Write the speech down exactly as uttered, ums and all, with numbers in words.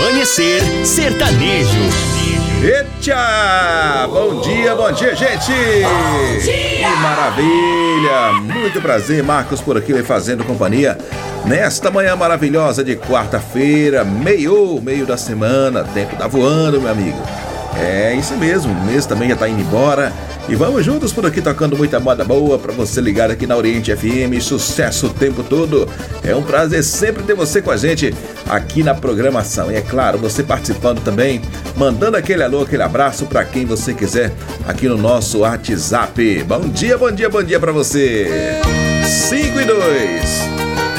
Amanhecer Sertanejo. Eita! Bom dia, bom dia, gente! Bom dia! Que maravilha! Muito prazer, Marcos por aqui, vai fazendo companhia nesta manhã maravilhosa de quarta-feira, meio, meio da semana, tempo tá voando, meu amigo. É isso mesmo, o mês também já tá indo embora. E vamos juntos por aqui tocando muita moda boa pra você ligar aqui na Oriente F M, sucesso o tempo todo. É um prazer sempre ter você com a gente aqui na programação. E é claro, você participando também, mandando aquele alô, aquele abraço pra quem você quiser aqui no nosso WhatsApp. Bom dia, bom dia, bom dia pra você. cinco e dois.